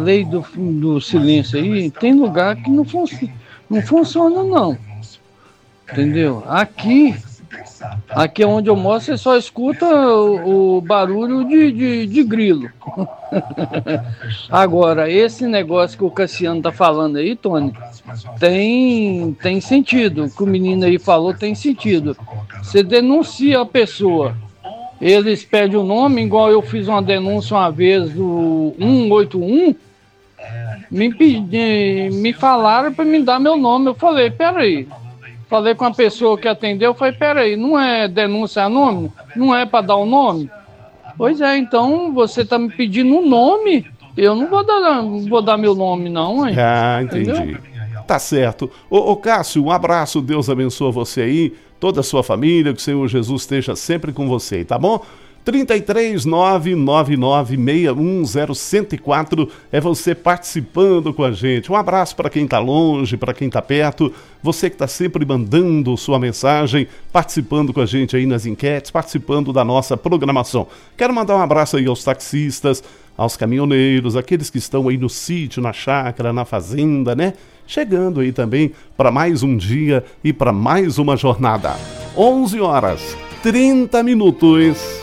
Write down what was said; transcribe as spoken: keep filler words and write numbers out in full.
lei do, do silêncio aí, tem lugar que não, fun não funciona, não. Entendeu? Aqui, aqui onde eu moro, você só escuta o, o barulho de, de, de grilo. Agora, esse negócio que o Cassiano tá falando aí, Tony, tem, tem sentido. O que o menino aí falou tem sentido. Você denuncia a pessoa, eles pedem o nome, igual eu fiz uma denúncia uma vez do um oito um, me, pedi, me falaram para me dar meu nome. Eu falei, peraí. Falei com a pessoa que atendeu, falei, peraí, não é denúncia anônima? Não é para dar o nome? Pois é, então você tá me pedindo um nome, eu não vou dar, não vou dar meu nome não, hein? Ah, entendi. Entendeu? Tá certo. Ô, ô Cássio, um abraço, Deus abençoe você aí, toda a sua família, que o Senhor Jesus esteja sempre com você, tá bom? trinta e três, nove nove nove, seis um zero, um zero quatro é você participando com a gente. Um abraço para quem está longe, para quem está perto, você que está sempre mandando sua mensagem, participando com a gente aí nas enquetes, participando da nossa programação. Quero mandar um abraço aí aos taxistas, aos caminhoneiros, aqueles que estão aí no sítio, na chácara, na fazenda, né? Chegando aí também para mais um dia e para mais uma jornada. onze horas, trinta minutos.